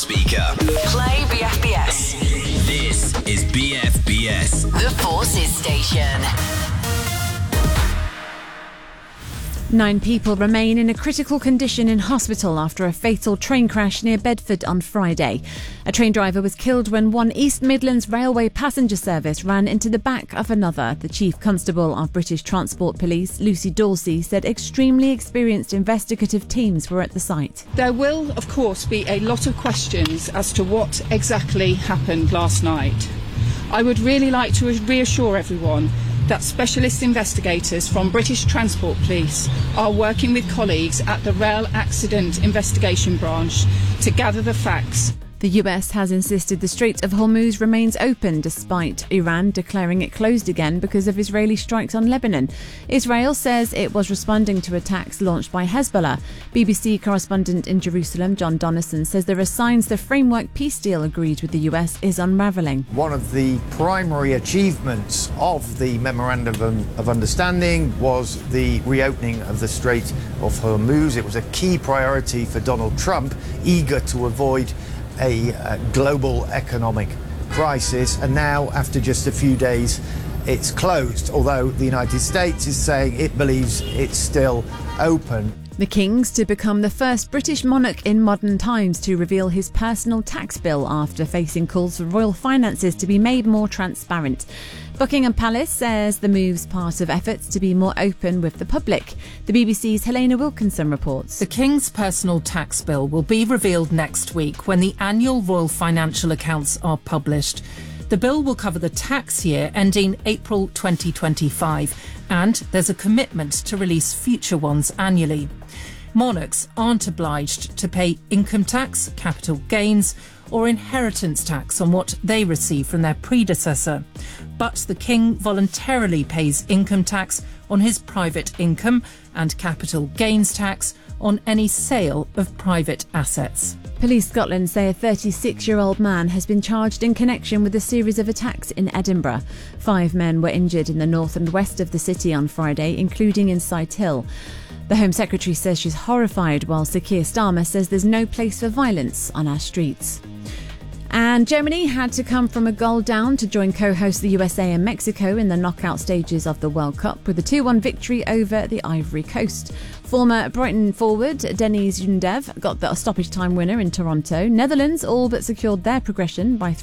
speaker. Play BFBS. This is BFBS. The Forces Station. 9 people remain in a critical condition in hospital after a fatal train crash near Bedford on Friday. A train driver was killed when one East Midlands Railway passenger service ran into the back of another. The Chief Constable of British Transport Police, Lucy Dorsey, said extremely experienced investigative teams were at the site. There will, of course, be a lot of questions as to what exactly happened last night. I would really like to reassure everyone that specialist investigators from British Transport Police are working with colleagues at the Rail Accident Investigation Branch to gather the facts. The US has insisted the Strait of Hormuz remains open despite Iran declaring it closed again because of Israeli strikes on Lebanon. Israel says it was responding to attacks launched by Hezbollah. BBC correspondent in Jerusalem, John Donnison, says there are signs the framework peace deal agreed with the US is unravelling. One of the primary achievements of the Memorandum of Understanding was the reopening of the Strait of Hormuz. It was a key priority for Donald Trump, eager to avoid a global economic crisis, and now after just a few days it's closed, although the United States is saying it believes it's still open. The King's to become the first British monarch in modern times to reveal his personal tax bill after facing calls for royal finances to be made more transparent. Buckingham Palace says the move's part of efforts to be more open with the public. The BBC's Helena Wilkinson reports. The King's personal tax bill will be revealed next week when the annual royal financial accounts are published. The bill will cover the tax year ending April 2025, and there's a commitment to release future ones annually. Monarchs aren't obliged to pay income tax, capital gains, or inheritance tax on what they receive from their predecessor. But the King voluntarily pays income tax on his private income and capital gains tax on any sale of private assets. Police Scotland say a 36-year-old man has been charged in connection with a series of attacks in Edinburgh. 5 men were injured in the north and west of the city on Friday, including in Sighthill. The Home Secretary says she's horrified, while Sir Keir Starmer says there's no place for violence on our streets. And Germany had to come from a goal down to join co-hosts the USA and Mexico in the knockout stages of the World Cup with a 2-1 victory over the Ivory Coast. Former Brighton forward Deniz Undev got the stoppage time winner in Toronto. Netherlands all but secured their progression by